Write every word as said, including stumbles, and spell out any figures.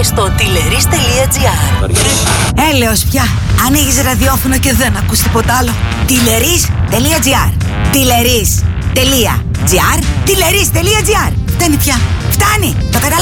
και στο τηλερίς τελεία τζι άρ. Έλεος πια. Ανοίγεις ραδιόφωνο και δεν ακούς τίποτα άλλο. τηλερίς τελεία τζι άρ. τηλερίς τελεία τζι άρ. τηλερίς τελεία τζι άρ. Φτάνει πια. Φτάνει. Το καταλάβεις.